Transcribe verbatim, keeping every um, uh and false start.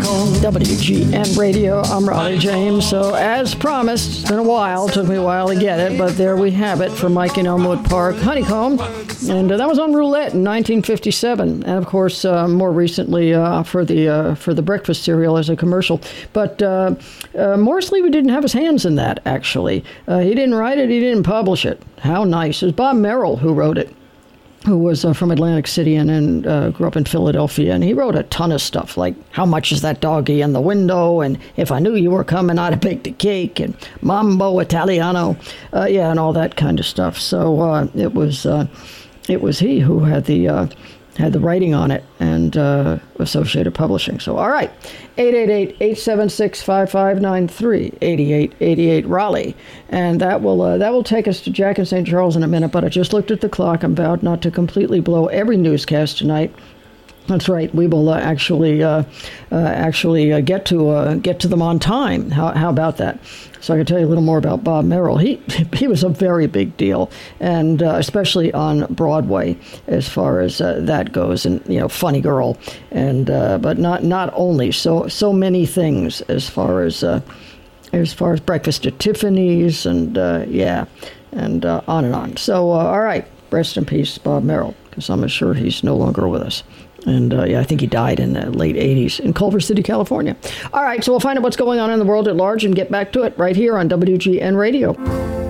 honeycomb. W G N Radio, I'm Raleigh James. So as promised, it's been a while, took me a while to get it, but there we have it for Mike in Elmwood Park, Honeycomb. And uh, that was on Roulette in nineteen fifty-seven. And of course, uh, more recently uh, for the uh, for the breakfast cereal as a commercial. But uh, uh, Morris Levy didn't have his hands in that, actually. Uh, he didn't write it, he didn't publish it. How nice. It was Bob Merrill who wrote it, who was uh, from Atlantic City and, and uh, grew up in Philadelphia. And he wrote a ton of stuff, like How Much Is That Doggy in the Window? And If I Knew You Were Coming, I'd Have Baked a Cake, and Mambo Italiano, uh, yeah, and all that kind of stuff. So uh, it was uh, it was he who had the uh, had the writing on it, and uh, Associated Publishing. So, all right, eight eight eight, eight seven six, five five nine three, eight eight eight eight Raleigh. And that will uh, that will take us to Jack in Saint Charles in a minute, but I just looked at the clock. I'm vowed not to completely blow every newscast tonight. That's right. We will uh, actually uh, uh, actually uh, get to uh, get to them on time. How how about that? So I can tell you a little more about Bob Merrill. He he was a very big deal, and uh, especially on Broadway as far as uh, that goes. And you know, funny girl, and uh, but not not only so so many things as far as uh, as far as Breakfast at Tiffany's, and uh, yeah, and uh, on and on. So uh, all right, rest in peace, Bob Merrill, because I'm sure he's no longer with us. And, uh, yeah, I think he died in the late eighties in Culver City, California. All right, so we'll find out what's going on in the world at large and get back to it right here on W G N Radio.